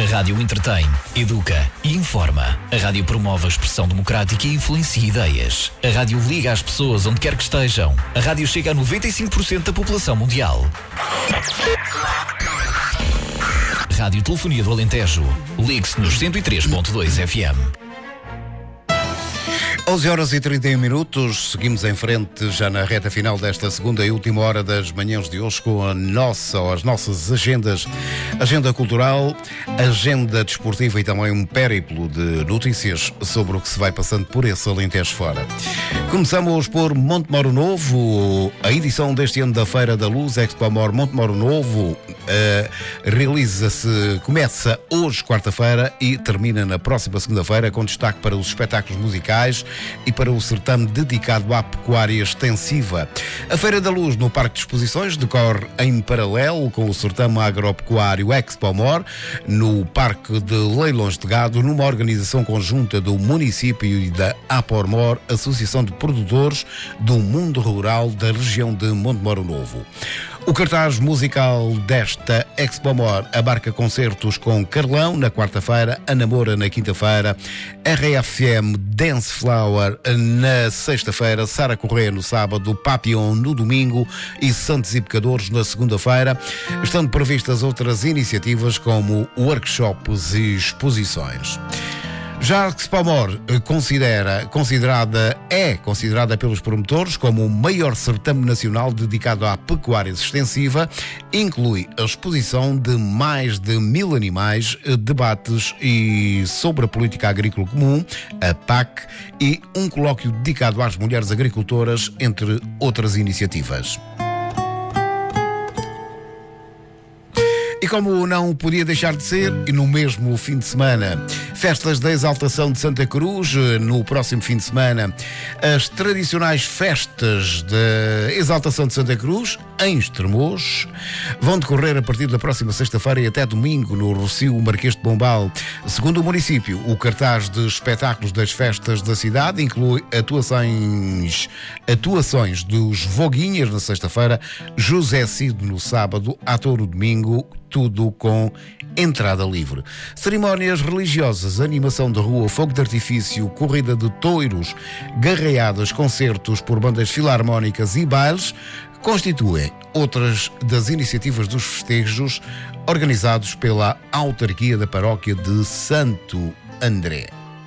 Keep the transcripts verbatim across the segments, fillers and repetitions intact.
rádio entretém, educa e informa. A rádio promove a expressão democrática e influencia ideias. A rádio liga as pessoas onde quer que estejam. A rádio chega a noventa e cinco por cento da população mundial. Rádio Telefonia do Alentejo. Ligue-se nos cento e três ponto dois F M. onze horas e trinta e um minutos, seguimos em frente já na reta final desta segunda e última hora das manhãs de hoje com a nossa, ou as nossas agendas, agenda cultural, agenda desportiva e também um périplo de notícias sobre o que se vai passando por esse Alentejo fora. Começamos por Montemoro Novo, a edição deste ano da Feira da Luz, Expomor Montemoro Novo, uh, realiza-se, começa hoje, quarta-feira, e termina na próxima segunda-feira, com destaque para os espetáculos musicais e para o certame dedicado à pecuária extensiva. A Feira da Luz no Parque de Exposições decorre em paralelo com o certame agropecuário Expomor no Parque de Leilões de Gado, numa organização conjunta do município e da Apormor, Associação de Produtores do Mundo Rural da região de Montemoro Novo. O cartaz musical desta Expomor abarca concertos com Carlão na quarta-feira, Ana Moura na quinta-feira, R F M Dance Flower na sexta-feira, Sara Corrêa no sábado, Papillon no domingo e Santos e Pecadores na segunda-feira, estando previstas outras iniciativas como workshops e exposições. Já a Expomor considera, considerada, é considerada pelos promotores como o maior certame nacional dedicado à pecuária extensiva, inclui a exposição de mais de mil animais, debates e sobre a política agrícola comum, a P A C, e um colóquio dedicado às mulheres agricultoras, entre outras iniciativas. E como não podia deixar de ser, e no mesmo fim de semana, festas da Exaltação de Santa Cruz, no próximo fim de semana, as tradicionais festas da Exaltação de Santa Cruz, em Estremoz, vão decorrer a partir da próxima sexta-feira e até domingo no Rocio Marquês de Pombal. Segundo o município, o cartaz de espetáculos das festas da cidade inclui atuações, atuações dos Voguinhas na sexta-feira, José Cid no sábado, Ator no domingo, tudo com entrada livre. Cerimónias religiosas, animação de rua, fogo de artifício, corrida de touros, garreadas, concertos por bandas filarmónicas e bailes constituem outras das iniciativas dos festejos organizados pela autarquia da paróquia de Santo André.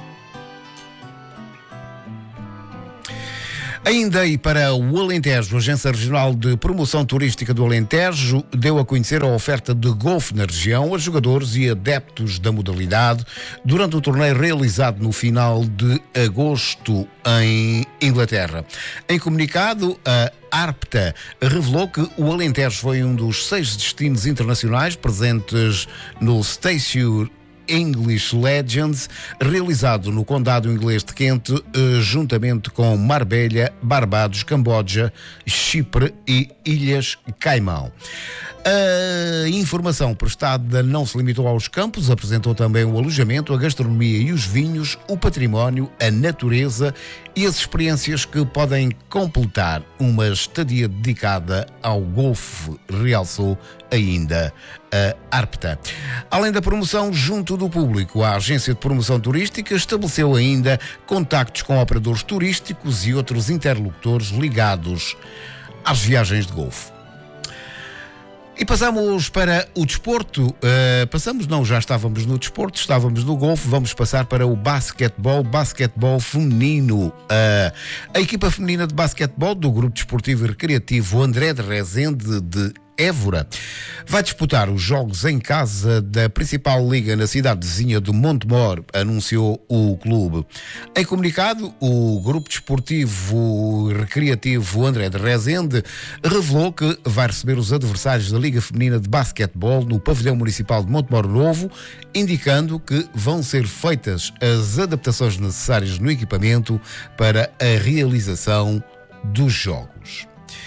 Ainda e para o Alentejo, a Agência Regional de Promoção Turística do Alentejo deu a conhecer a oferta de golfe na região a jogadores e adeptos da modalidade durante o torneio realizado no final de agosto em Inglaterra. Em comunicado, a ARPTA revelou que o Alentejo foi um dos seis destinos internacionais presentes no Stature English Legends, realizado no condado inglês de Kent, juntamente com Marbella, Barbados, Camboja, Chipre e Ilhas Caimão. A informação prestada não se limitou aos campos, apresentou também o alojamento, a gastronomia e os vinhos, o património, a natureza e as experiências que podem completar uma estadia dedicada ao golfe, realçou ainda a ARPTA. Além da promoção junto do público, a Agência de Promoção Turística estabeleceu ainda contactos com operadores turísticos e outros interlocutores ligados às viagens de golfe. E passamos para o desporto. Uh, passamos, não, já estávamos no desporto, estávamos no golfe, vamos passar para o basquetebol, basquetebol feminino. Uh, a equipa feminina de basquetebol do Grupo Desportivo e Recreativo André de Rezende de Évora vai disputar os jogos em casa da principal liga na cidade vizinha de Montemor, anunciou o clube. Em comunicado, o Grupo Desportivo Recreativo André de Rezende revelou que vai receber os adversários da Liga Feminina de Basquetebol no pavilhão municipal de Montemor Novo, indicando que vão ser feitas as adaptações necessárias no equipamento para a realização dos jogos.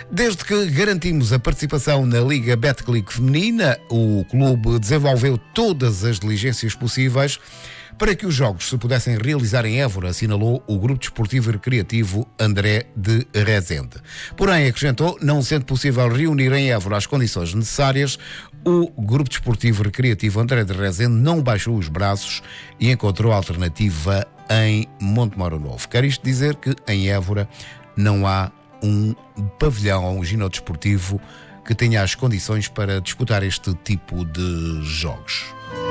Desde que garantimos a participação na Liga Betclic Feminina, o clube desenvolveu todas as diligências possíveis para que os jogos se pudessem realizar em Évora, assinalou o Grupo Desportivo e Recreativo André de Rezende. Porém, acrescentou, não sendo possível reunir em Évora as condições necessárias, o Grupo Desportivo e Recreativo André de Rezende não baixou os braços e encontrou alternativa em Montemoro Novo. Quer isto dizer que em Évora não há um pavilhão, um ginásio desportivo que tenha as condições para disputar este tipo de jogos.